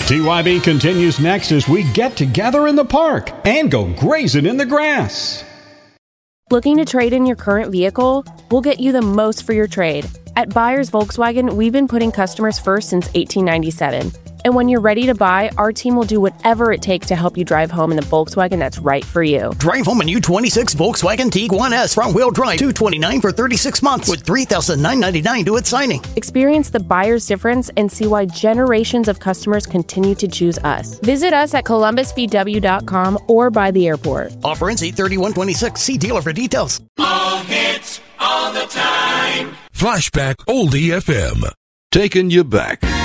TYB continues next as we get together in the park and go grazing in the grass. Looking to trade in your current vehicle? We'll get you the most for your trade. At Buyers Volkswagen, we've been putting customers first since 1897. And when you're ready to buy, our team will do whatever it takes to help you drive home in the Volkswagen that's right for you. Drive home a new 26 Volkswagen Tiguan S front-wheel drive, $229 for 36 months with $3,999 due at signing. Experience the buyer's difference and see why generations of customers continue to choose us. Visit us at columbusvw.com or by the airport. Offer ends 8/31/26. See dealer for details. All hits, all the time. Flashback Oldie FM. Taking you back.